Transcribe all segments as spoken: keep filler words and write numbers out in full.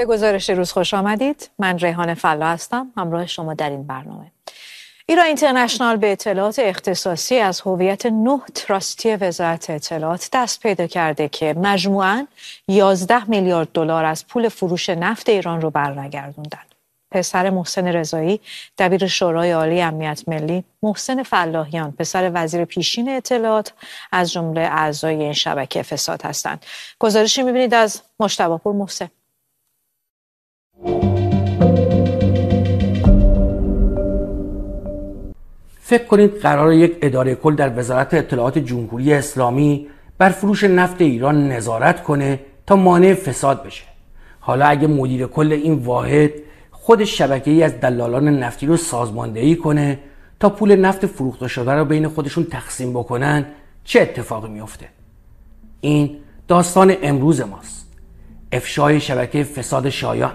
به گزارش روز خوش آمدید. من ریحان فلا هستم، همراه شما در این برنامه. ایران اینترنشنال به اطلاعات اختصاصی از هویت نه تراستی وزارت اطلاعات دست پیدا کرده که مجموعاً یازده میلیارد دلار از پول فروش نفت ایران رو برنگردوندن. پسر محسن رضایی، دبیر شورای عالی امنیت ملی، محسن فلاحیان، پسر وزیر پیشین اطلاعات، از جمله اعضای این شبکه فساد هستند. گزارشی می‌بینید از مجتبی پور محسن. فکر کنید قرار یک اداره کل در وزارت اطلاعات جمهوری اسلامی بر فروش نفت ایران نظارت کنه تا مانع فساد بشه. حالا اگه مدیر کل این واحد خود شبکه‌ای از دلالان نفتی رو سازماندهی کنه تا پول نفت فروخته شده رو بین خودشون تقسیم بکنن، چه اتفاقی میفته؟ این داستان امروز ماست. افشای شبکه فساد شایان.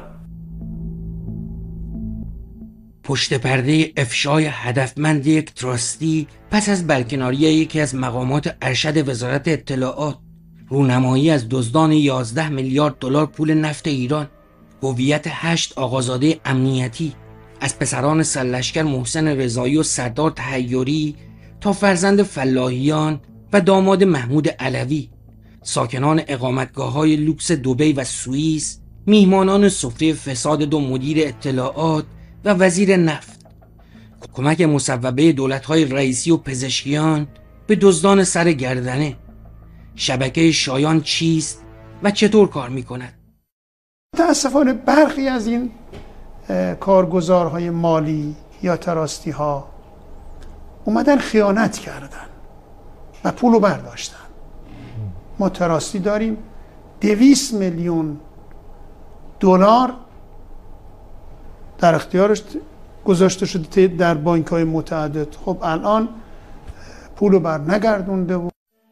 پشت پرده افشای هدفمند یک تراستی پس از برکناری یکی از مقامات ارشد وزارت اطلاعات، رونمایی از دزدان یازده میلیارد دلار پول نفت ایران، هویت هشت آقازاده امنیتی از پسران سرلشکر محسن رضایی و سردار تحیری تا فرزند فلاحیان و داماد محمود علوی، ساکنان اقامتگاه‌های لوکس دبی و سوئیس، میهمانان سفره فساد دو مدیر اطلاعات و وزیر نفت، کمک مصوبه دولت‌های رئیسی و پزشکیان به دزدان سر گردنه. شبکه شایان چیست و چطور کار می‌کند؟ متاسفانه برخی از این کارگزارهای مالی یا تراستی ها اومدن خیانت کردن و پولو برداشتن. ما تراستی داریم دویست میلیون دلار در اختیارش گذاشته شده در بانک‌های متعدد. خب الان پولو بر نگردونده. و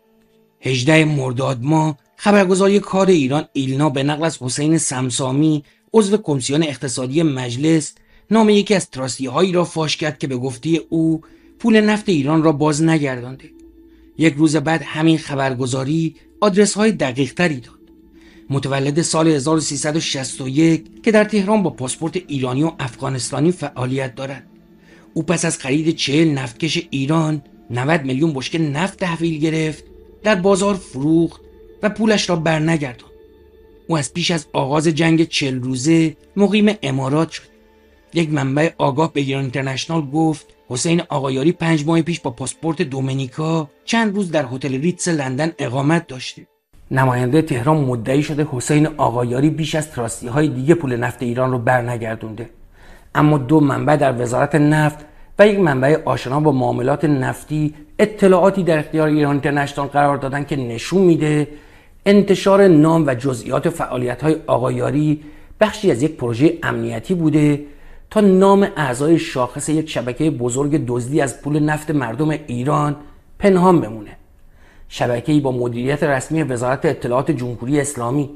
هجدهم مرداد ماه خبرگزاری کار ایران ایلنا به نقل از حسین سمسامی، عضو کمیسیون اقتصادی مجلس، نام یکی از تراستی هایی را فاش کرد که به گفته او پول نفت ایران را باز نگردانده. یک روز بعد همین خبرگزاری آدرس های دقیق تری داد. متولد سال هزار و سیصد و شصت و یک که در تهران با پاسپورت ایرانی و افغانستانی فعالیت دارد. او پس از خرید چهل نفتکش ایران نود میلیون بشکه نفت تحویل گرفت، در بازار فروخت و پولش را برنگرداند. او از پیش از آغاز جنگ چهل روزه مقیم امارات شد. یک منبع آگاه به ایران اینترنشنال گفت حسین آقایاری پنج ماه پیش با پاسپورت دومینیکا چند روز در هتل ریتز لندن اقامت داشته. نماینده تهران مدعی شده حسین آقایاری بیش از تراستی های دیگه پول نفت ایران رو برنگردونده. اما دو منبع در وزارت نفت و یک منبع آشنا با معاملات نفتی اطلاعاتی در اختیار ایران اینترنشنال قرار دادن که نشون میده انتشار نام و جزئیات فعالیت‌های آقایاری بخشی از یک پروژه امنیتی بوده تا نام اعضای شاخص یک شبکه بزرگ دزدی از پول نفت مردم ایران پنهان بمونه. شبکه‌ای با مدیریت رسمی وزارت اطلاعات جمهوری اسلامی.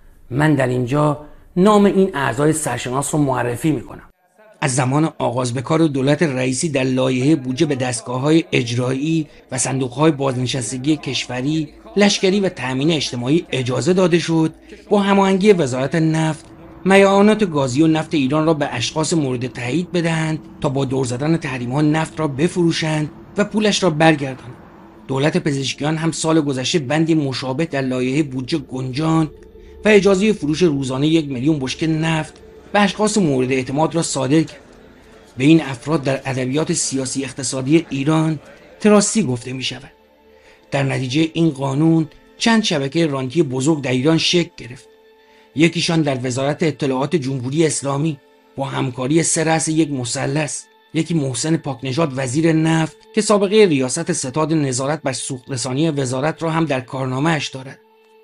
من در اینجا نام این اعضای سرشناس رو معرفی میکنم. از زمان آغاز به کار دولت رئیسی در لایحه بودجه به دستگاه‌های اجرایی و صندوق‌های بازنشستگی کشوری، لشکری و تأمین اجتماعی اجازه داده شد با هماهنگی وزارت نفت میعانات گازی و نفت ایران را به اشخاص مورد تایید بدهند تا با دور زدن تحریم‌ها نفت را بفروشند و پولش را برگردانند. دولت پزشکیان هم سال گذشته بندی مشابه در لایحه بودجه گنجاند و اجازه فروش روزانه یک میلیون بشکه نفت به اشخاص مورد اعتماد را صادر کرد. به این افراد در ادبیات سیاسی اقتصادی ایران تراستی گفته می شود. در نتیجه این قانون چند شبکه رانتی بزرگ در ایران شکل گرفت. یکیشان در وزارت اطلاعات جمهوری اسلامی با همکاری سه رأس یک مثلث، یکی محسن پاکنژاد وزیر نفت که سابقه ریاست ستاد نظارت بر سوخت‌رسانی وزارت را هم در کارنامه‌اش دارد.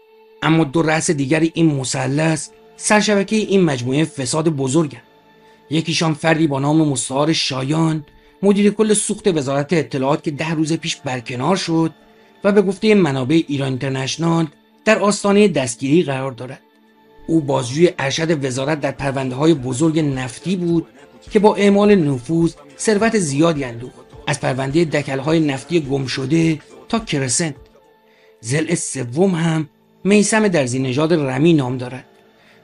اما دو رأس دیگر این مثلث سرشبکه این مجموعه فساد بزرگند. یکیشان فردی با نام مستعار شایان، مدیر کل سوخت وزارت اطلاعات که ده روز پیش برکنار شد و به گفته منابع ایران اینترنشنال در آستانه دستگیری قرار دارد. او بازجوی ارشد وزارت در پرونده‌های بزرگ نفتی بود که با اعمال نفوذ ثروت زیادی اندوخت، از پرونده دکل‌های نفتی گم شده تا کرسنت. ضلع سوم هم میثم درزی نژاد رمی نام دارد.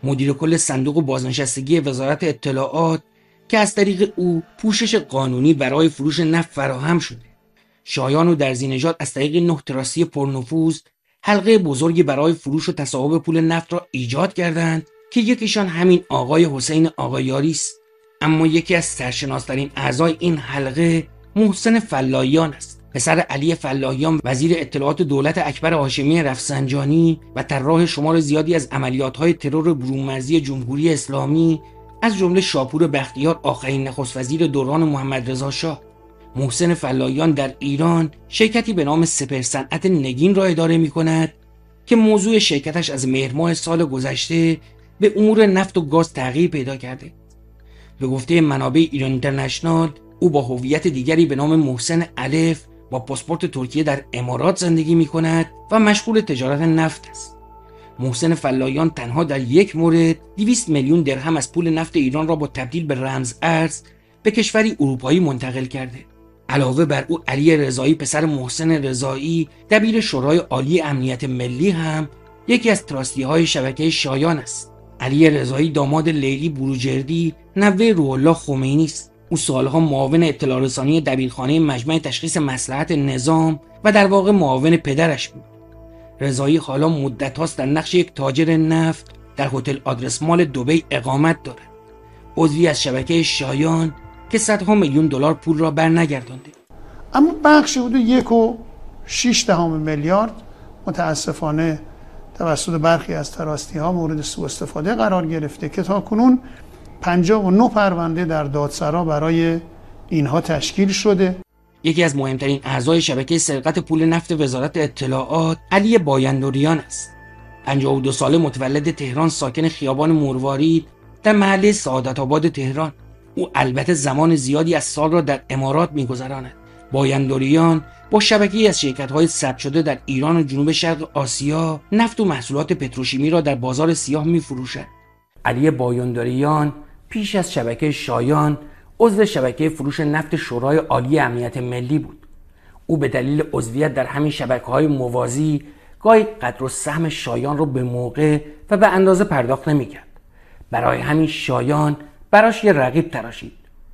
مدیر کل صندوق بازنشستگی وزارت اطلاعات که از طریق او پوشش قانونی برای فروش نفت فراهم شده. شایان و درزی‌نژاد از طریق نه تراسی پرنفوذ حلقه بزرگی برای فروش و تصاحب پول نفت را ایجاد کردند که یکیشان همین آقای حسین آقایاری است. اما یکی از سرشناس‌ترین اعضای این حلقه محسن فلاحیان است، پسر علی فلاحیان وزیر اطلاعات دولت اکبر هاشمی رفسنجانی و طراح شمار زیادی از عملیات‌های ترور برون‌مرزی جمهوری اسلامی، از جمله شاپور بختیار آخرین نخست وزیر دوران محمد رضا شاه. محسن فلاحیان در ایران شرکتی به نام سپرصنعت نگین را اداره می‌کند که موضوع شرکتش از مهر ماه سال گذشته به امور نفت و گاز تغییر پیدا کرده. به گفته منابع ایران اینترنشنال، او با هویت دیگری به نام محسن الف با پاسپورت ترکیه در امارات زندگی می‌کند و مشغول تجارت نفت است. محسن فلاحیان تنها در یک مورد دویست میلیون درهم از پول نفت ایران را با تبدیل به رمز ارز به کشوری اروپایی منتقل کرده. علاوه بر او، علی رضایی پسر محسن رضایی دبیر شورای عالی امنیت ملی هم یکی از تراستی‌های شبکه شایان است. علی رضایی داماد لیلی بروجردی نوه روح الله خمینی است. او سالها معاون اطلاع رسانی دبیرخانه مجمع تشخیص مصلحت نظام و در واقع معاون پدرش بود. رضایی حالا مدت هاست در نقش یک تاجر نفت در هتل آدرس مال دبی اقامت دارد. عضوی از شبکه شایان که صدها میلیون دلار پول را برنگردانده. اما بخشی حدود یک و شیش دهم میلیارد متاسفانه توسط برخی از تراستی ها مورد سوء استفاده قرار گرفته که تا کنون پنجاه و نه پرونده در دادسرا برای اینها تشکیل شده. یکی از مهمترین اعضای شبکه سرقت پول نفت وزارت اطلاعات علی بایندوریان است. پنجاه و دو ساله، متولد تهران، ساکن خیابان مروارید در محله سعادت آباد تهران. او البته زمان زیادی از سال را در امارات می‌گذراند. بایندوریان با شبکه‌ای از شرکت‌های ثبت شده در ایران و جنوب شرق آسیا نفت و محصولات پتروشیمی را در بازار سیاه می‌فروشد. علی بایندوریان پیش از شبکه شایان عضو شبکه فروش نفت شورای عالی امنیت ملی بود. او به دلیل عضویت در همین شبکه‌های موازی گاهی قدر و سهم شایان را به موقع و به اندازه پرداخت نمی‌کرد. برای همین شایان براش یه رقیب تراشید.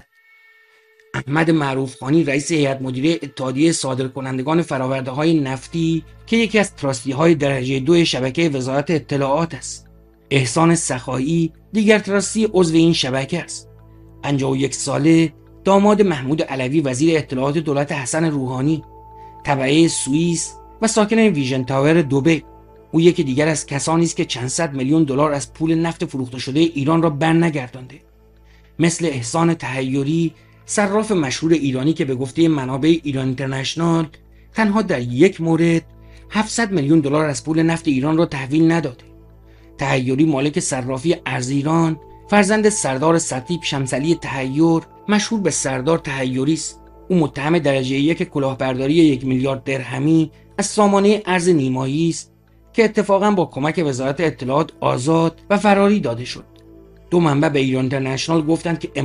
احمد معروفخانی، رئیس هیئت مدیره اتحادیه صادرکنندگان فرآورده‌های نفتی که یکی از تراستی‌های درجه دو شبکه وزارت اطلاعات است. احسان سخایی، دیگر تراستی عضو این شبکه است. پنجاه و یک ساله، داماد محمود علوی وزیر اطلاعات دولت حسن روحانی، تبعه سوئیس و ساکن ویژن تاور دبی. او یکی دیگر از کسانی است که چند صد میلیون دلار از پول نفت فروخته شده ایران را برنگردانده. مثل احسان تحیری، صراف مشهور ایرانی که به گفته منابع ایران اینترنشنال تنها در یک مورد هفتصد میلیون دلار از پول نفت ایران را تحویل نداده. تحیری مالک صرافی ارز ایران، فرزند سردار سطیب شمسعلی تحیر مشهور به سردار تحیری است. او متهم درجه یک کلاهبرداری یک میلیارد درهمی از سامانه ارز نیمایی است که اتفاقا با کمک وزارت اطلاعات آزاد و فراری داده شد. دو منبع به ایران اینترنشنال گفتند که